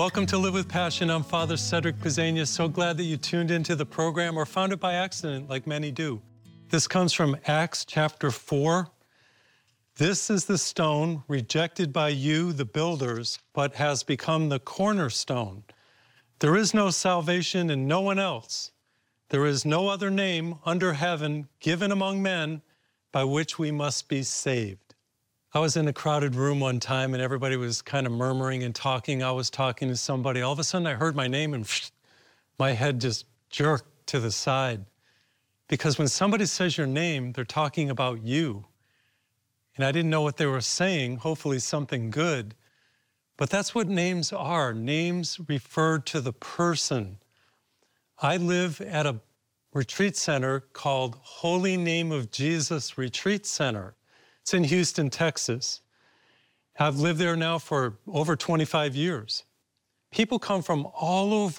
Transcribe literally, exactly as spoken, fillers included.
Welcome to Live with Passion. I'm Father Cedric Pizzania. So glad that you tuned into the program or found it by accident, like many do. This comes from Acts chapter four. This is the stone rejected by you, the builders, but has become the cornerstone. There is no salvation in no one else. There is no other name under heaven given among men by which we must be saved. I was in a crowded room one time and everybody was kind of murmuring and talking. I was talking to somebody. All of a sudden I heard my name and my head just jerked to the side. Because when somebody says your name, they're talking about you. And I didn't know what they were saying, hopefully something good. But that's what names are. Names refer to the person. I live at a retreat center called Holy Name of Jesus Retreat Center. It's in Houston, Texas. I've lived there now for over twenty-five years. People come from all over